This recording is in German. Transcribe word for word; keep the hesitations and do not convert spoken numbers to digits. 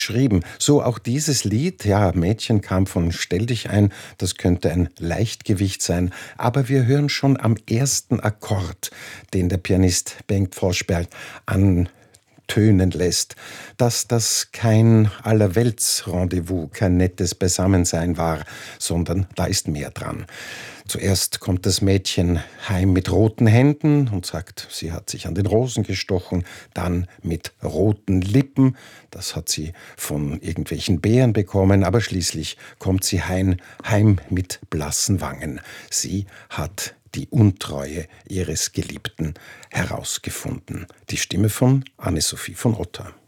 Schrieben. So auch dieses Lied, ja, Mädchen kam von Stell dich ein, das könnte ein Leichtgewicht sein, aber wir hören schon am ersten Akkord, den der Pianist Bengt Vosperl antönen lässt, dass das kein Allerwelts-Rendezvous, kein nettes Beisammensein war, sondern da ist mehr dran. Zuerst kommt das Mädchen heim mit roten Händen und sagt, sie hat sich an den Rosen gestochen, dann mit roten Lippen, das hat sie von irgendwelchen Bären bekommen, aber schließlich kommt sie heim, heim mit blassen Wangen. Sie hat die Untreue ihres Geliebten herausgefunden. Die Stimme von Anne-Sophie von Otter.